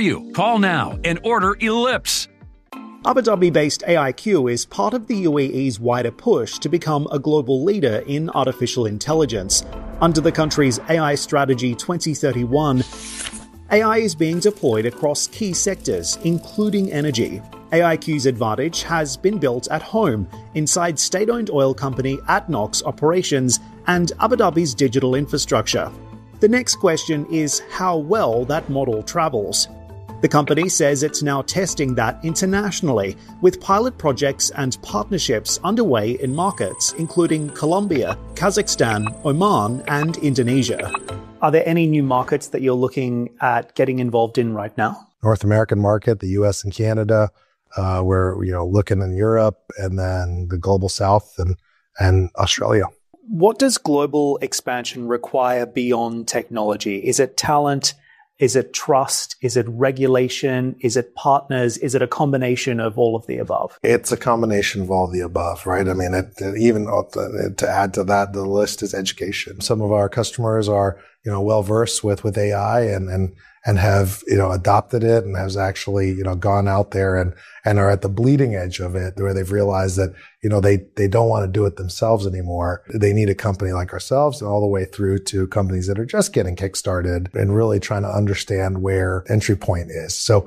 you. Call now and order Ellipse. Abu Dhabi-based AIQ is part of the UAE's wider push to become a global leader in artificial intelligence. Under the country's AI Strategy 2031, AI is being deployed across key sectors, including energy. AIQ's advantage has been built at home, inside state-owned oil company ADNOC's operations and Abu Dhabi's digital infrastructure. The next question is how well that model travels. The company says it's now testing that internationally, with pilot projects and partnerships underway in markets including Colombia, Kazakhstan, Oman, and Indonesia. Are there any new markets that you're looking at getting involved in right now? North American market, the US and Canada. We're looking in Europe, and then the global South and Australia. What does global expansion require beyond technology? Is it talent? Is it trust? Is it regulation? Is it partners? Is it a combination of all of the above? It's a combination of all of the above, right? I mean, even to add to that, the list is education. Some of our customers are, well versed with AI and have, adopted it and has actually, gone out there and are at the bleeding edge of it, where they've realized that, they don't want to do it themselves anymore. They need a company like ourselves, and all the way through to companies that are just getting kickstarted and really trying to understand where entry point is. So,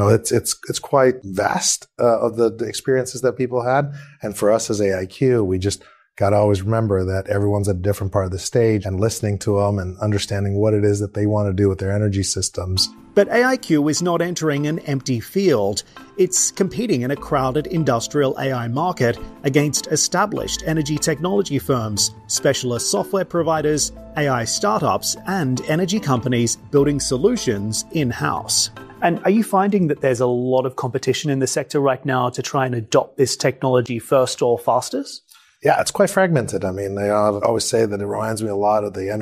it's quite vast, of the experiences that people had. And for us as AIQ, we just got to always remember that everyone's at a different part of the stage, and listening to them and understanding what it is that they want to do with their energy systems. But AIQ is not entering an empty field. It's competing in a crowded industrial AI market against established energy technology firms, specialist software providers, AI startups, and energy companies building solutions in-house. And are you finding that there's a lot of competition in the sector right now to try and adopt this technology first or fastest? Yeah, it's quite fragmented. I mean, I always say that it reminds me a lot of the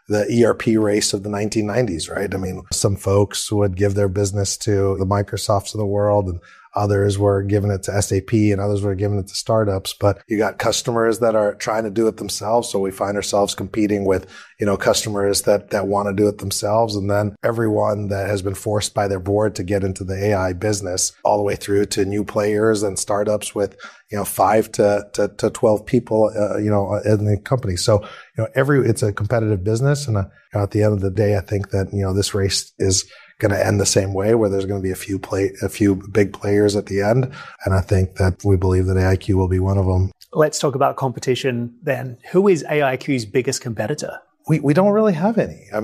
ERP race of the 1990s, right? I mean, some folks would give their business to the Microsofts of the world, and others were giving it to SAP, and others were giving it to startups. But you got customers that are trying to do it themselves. So we find ourselves competing with, customers that want to do it themselves. And then everyone that has been forced by their board to get into the AI business, all the way through to new players and startups with, 5 to 12 people, in the company. So, it's a competitive business. And at the end of the day, I think that, this race is going to end the same way, where there's going to be a few big players at the end. And I think that we believe that AIQ will be one of them. Let's talk about competition then. Who is AIQ's biggest competitor? We don't really have any. I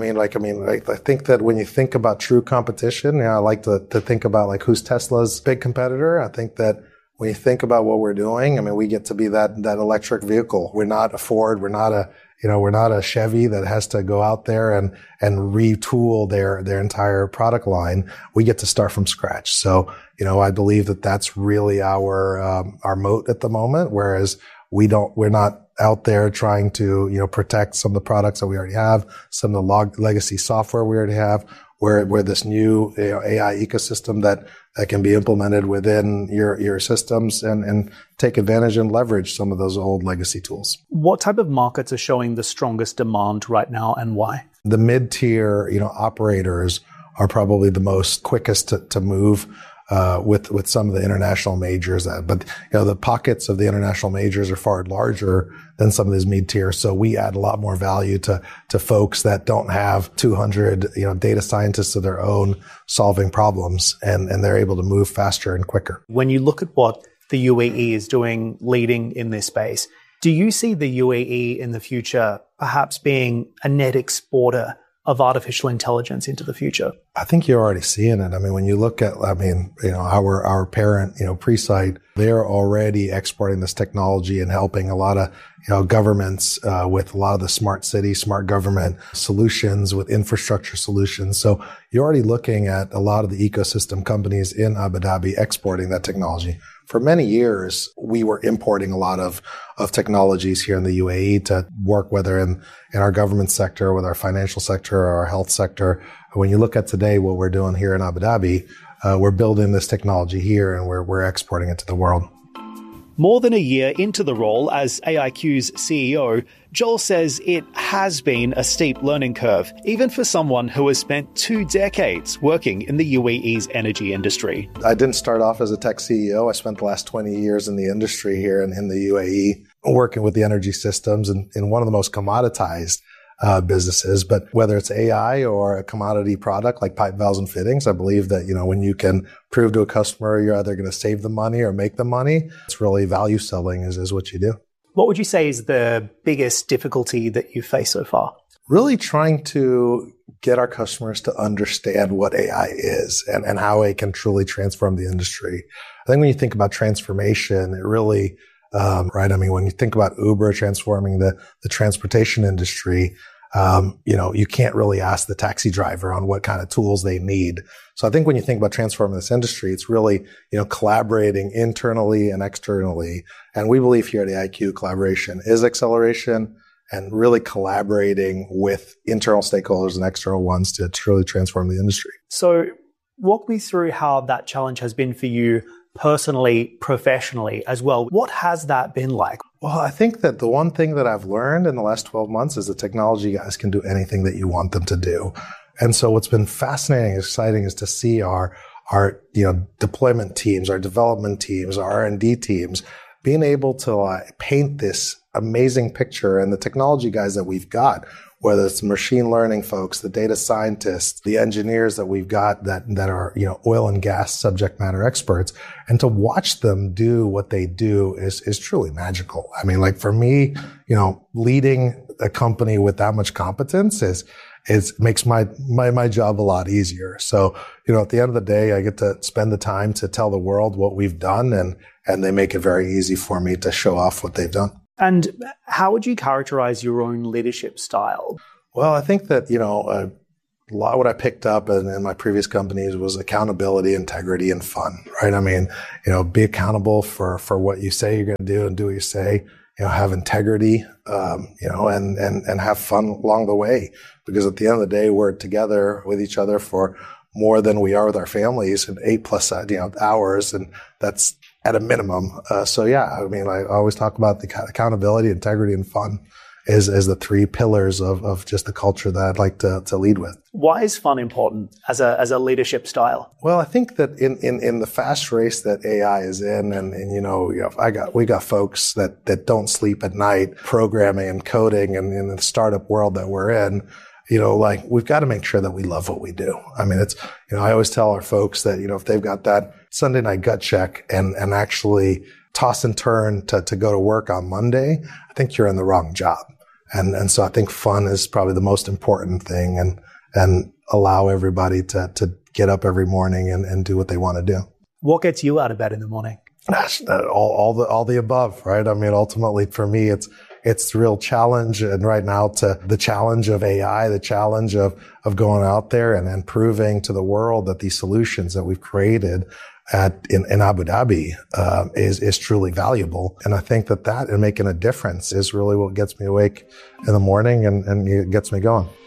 think that when you think about true competition, I like to think about who's Tesla's big competitor. I think that when you think about what we're doing, we get to be that electric vehicle. We're not a Ford. We're not a Chevy that has to go out there and retool their entire product line. We get to start from scratch. So, I believe that that's really our moat at the moment. Whereas we're not out there trying to, protect some of the products that we already have, some of the legacy software we already have. We're this new AI ecosystem that can be implemented within your systems and take advantage and leverage some of those old legacy tools. What type of markets are showing the strongest demand right now, and why? The mid-tier, operators are probably the most quickest to move with some of the international majors. But the pockets of the international majors are far larger than some of these mid-tier. So we add a lot more value to folks that don't have 200 data scientists of their own solving problems, and they're able to move faster and quicker. When you look at what the UAE is doing, leading in this space, do you see the UAE in the future perhaps being a net exporter of artificial intelligence into the future? I think you're already seeing it. When you look at, our parent, Presight, they're already exporting this technology and helping a lot of, governments, with a lot of the smart city, smart government solutions, with infrastructure solutions. So you're already looking at a lot of the ecosystem companies in Abu Dhabi exporting that technology. For many years, we were importing a lot of technologies here in the UAE to work, whether in our government sector, with our financial sector, or our health sector. When you look at today, what we're doing here in Abu Dhabi, we're building this technology here, and we're exporting it to the world. More than a year into the role as AIQ's CEO, Joel says it has been a steep learning curve, even for someone who has spent 2 decades working in the UAE's energy industry. I didn't start off as a tech CEO. I spent the last 20 years in the industry here in the UAE, working with the energy systems in one of the most commoditized businesses. But whether it's AI or a commodity product like pipe, valves, and fittings, I believe that, when you can prove to a customer you're either going to save them money or make them money, it's really value selling is what you do. What would you say is the biggest difficulty that you've faced so far? Really trying to get our customers to understand what AI is and how it can truly transform the industry. I think when you think about transformation, it really right? I mean, when you think about Uber transforming the transportation industry, you can't really ask the taxi driver on what kind of tools they need. So I think when you think about transforming this industry, it's really, collaborating internally and externally. And we believe here at AIQ, collaboration is acceleration and really collaborating with internal stakeholders and external ones to truly transform the industry. So walk me through how that challenge has been for you personally, professionally as well. What has that been like? Well, I think that the one thing that I've learned in the last 12 months is that technology guys can do anything that you want them to do. And so what's been fascinating and exciting is to see our deployment teams, our development teams, our R&D teams being able to paint this amazing picture, and the technology guys that we've got, whether it's machine learning folks, the data scientists, the engineers that we've got that are, oil and gas subject matter experts, and to watch them do what they do is truly magical. I mean, like for me, leading a company with that much competence makes my job a lot easier. So, at the end of the day, I get to spend the time to tell the world what we've done, and they make it very easy for me to show off what they've done. And how would you characterize your own leadership style? Well, I think that, a lot of what I picked up in my previous companies was accountability, integrity, and fun, right? I mean, be accountable for what you say you're going to do and do what you say, have integrity, and have fun along the way. Because at the end of the day, we're together with each other for more than we are with our families in 8+ hours. And that's at a minimum. I always talk about the accountability, integrity, and fun as the 3 pillars of just the culture that I'd like to lead with. Why is fun important as a leadership style? Well, I think that in the fast race that AI is in, we got folks that don't sleep at night programming and coding, and in the startup world that we're in, we've got to make sure that we love what we do. I mean, I always tell our folks that, if they've got that Sunday night gut check and actually toss and turn to go to work on Monday, I think you're in the wrong job. And so I think fun is probably the most important thing, and allow everybody to get up every morning and do what they want to do. What gets you out of bed in the morning? All the above, right? I mean, ultimately for me, it's the real challenge, and right now to the challenge of AI, the challenge of going out there and proving to the world that these solutions that we've created in Abu Dhabi is truly valuable. And I think that and making a difference is really what gets me awake in the morning and it gets me going.